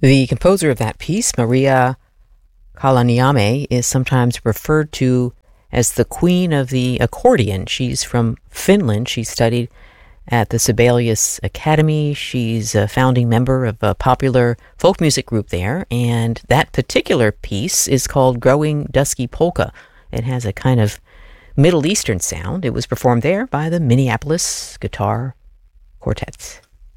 The composer of that piece, Maria Kalaniame, is sometimes referred to as the queen of the accordion. She's from Finland. She studied at the Sibelius Academy. She's a founding member of a popular folk music group there, and that particular piece is called Growing Dusky Polka. It has a kind of Middle Eastern sound. It was performed there by the Minneapolis Guitar Quartets.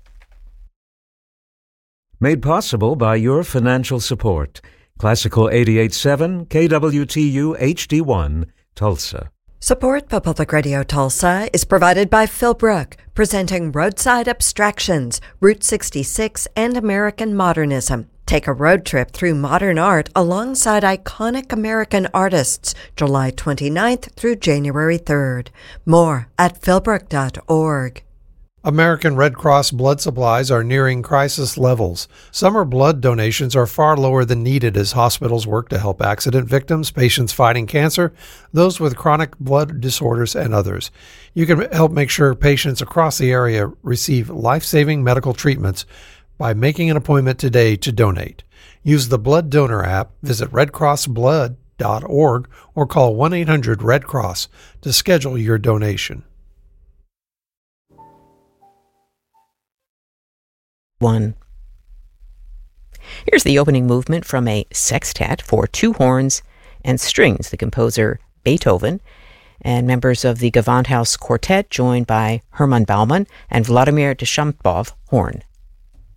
Made possible by your financial support. Classical 88.7 KWTU HD1, Tulsa. Support for Public Radio Tulsa is provided by Philbrook, presenting Roadside Abstractions, Route 66, and American Modernism. Take a road trip through modern art alongside iconic American artists, July 29th through January 3rd. More at philbrook.org. American Red Cross blood supplies are nearing crisis levels. Summer blood donations are far lower than needed as hospitals work to help accident victims, patients fighting cancer, those with chronic blood disorders, and others. You can help make sure patients across the area receive life-saving medical treatments by making an appointment today to donate. Use the Blood Donor app, visit redcrossblood.org, or call 1-800-RED-CROSS to schedule your donation. 1. Here's the opening movement from a sextet for two horns and strings. The composer Beethoven and members of the Gewandhaus Quartet, joined by Hermann Baumann and Vladimir Deschampov, horn.